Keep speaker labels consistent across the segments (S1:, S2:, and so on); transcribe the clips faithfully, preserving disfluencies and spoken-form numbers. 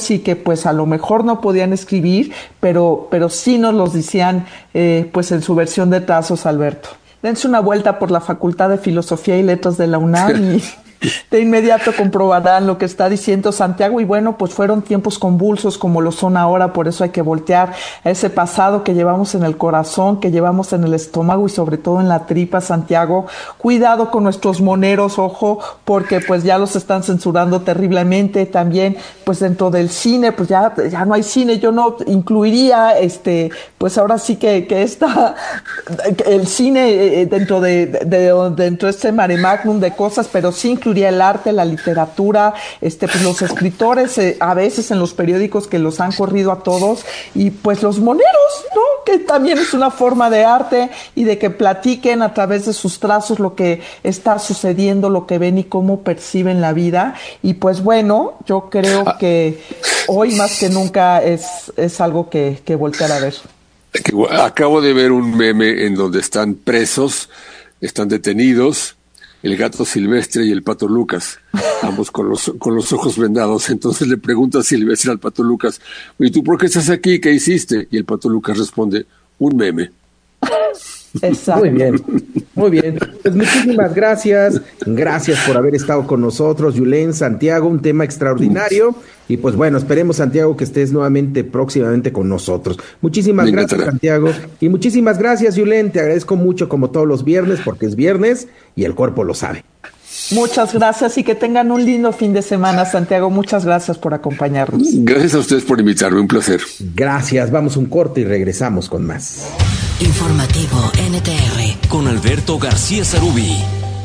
S1: mayores y que pues a lo mejor no podían escribir, pero, pero sí nos los decían eh, pues en su versión de trazos, Alberto. Dense una vuelta por la Facultad de Filosofía y Letras de la UNAM y de inmediato comprobarán lo que está diciendo Santiago. Y bueno, pues fueron tiempos convulsos como lo son ahora, por eso hay que voltear a ese pasado que llevamos en el corazón, que llevamos en el estómago y sobre todo en la tripa, Santiago. Cuidado con nuestros moneros, ojo, porque pues ya los están censurando terriblemente. También pues dentro del cine, pues ya, ya no hay cine. Yo no incluiría, este, pues ahora sí que, que está el cine dentro de, de, de dentro de este mare magnum de cosas, pero sí incluiría el arte, la literatura, este, pues los escritores, eh, a veces en los periódicos que los han corrido a todos, y pues los moneros, ¿no? Que también es una forma de arte y de que platiquen a través de sus trazos lo que está sucediendo, lo que ven y cómo perciben la vida. Y pues bueno, yo creo que hoy más que nunca es, es algo que, que voltear a ver.
S2: Acabo de ver un meme en donde están presos, están detenidos, el gato Silvestre y el pato Lucas, ambos con los, con los ojos vendados. Entonces le pregunta a Silvestre al pato Lucas: ¿y tú por qué estás aquí? ¿Qué hiciste? Y el pato Lucas responde: un meme.
S3: Exacto. Muy bien, muy bien. Pues muchísimas gracias. Gracias por haber estado con nosotros, Yulén, Santiago, un tema extraordinario. Y pues bueno, esperemos, Santiago, que estés nuevamente próximamente con nosotros. Muchísimas gracias, Santiago. Y muchísimas gracias, Yulén. Te agradezco mucho como todos los viernes, porque es viernes y el cuerpo lo sabe.
S1: Muchas gracias y que tengan un lindo fin de semana, Santiago. Muchas gracias por acompañarnos.
S2: Gracias a ustedes por invitarme, un placer.
S3: Gracias, vamos un corte y regresamos con más.
S4: Informativo N T R con Alberto García Sarubí.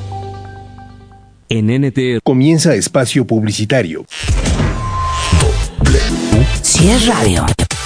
S5: En N T R comienza espacio publicitario.
S4: Si es radio,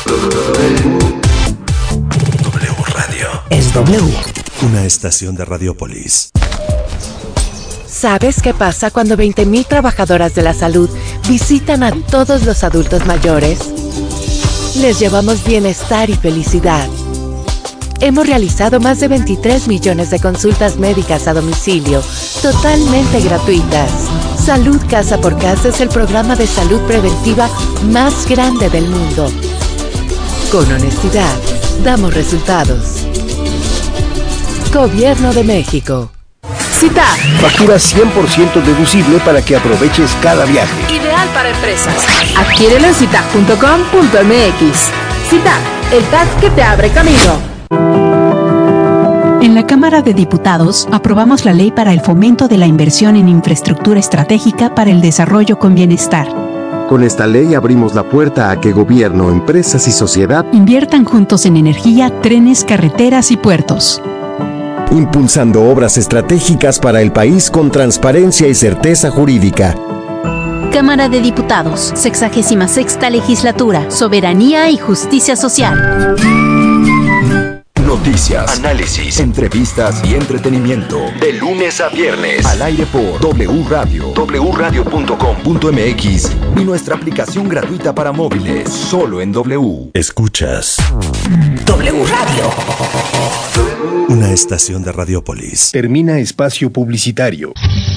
S5: W Radio.
S4: Es W.
S5: Una estación de Radiopolis.
S6: ¿Sabes qué pasa cuando veinte mil trabajadoras de la salud visitan a todos los adultos mayores? Les llevamos bienestar y felicidad. Hemos realizado más de veintitrés millones de consultas médicas a domicilio, totalmente gratuitas. Salud Casa por Casa es el programa de salud preventiva más grande del mundo. Con honestidad, damos resultados. Gobierno de México.
S7: Citar.
S5: Factura cien por ciento deducible para que aproveches cada viaje.
S7: Ideal para empresas. Adquiérelo en citar punto com punto m x. Citar, el tag que te abre camino.
S8: En la Cámara de Diputados aprobamos la Ley para el Fomento de la Inversión en Infraestructura Estratégica para el Desarrollo con Bienestar.
S9: Con esta ley abrimos la puerta a que gobierno, empresas y sociedad
S8: inviertan juntos en energía, trenes, carreteras y puertos,
S9: impulsando obras estratégicas para el país con transparencia y certeza jurídica.
S10: Cámara de Diputados, sexagésima sexta Legislatura, Soberanía y Justicia Social.
S11: Noticias, análisis, entrevistas y entretenimiento. De lunes a viernes. Al aire por W Radio, w radio punto com punto m x y nuestra aplicación gratuita para móviles. Solo en W.
S5: Escuchas
S4: W Radio.
S5: Una estación de Radiopolis. Termina espacio publicitario.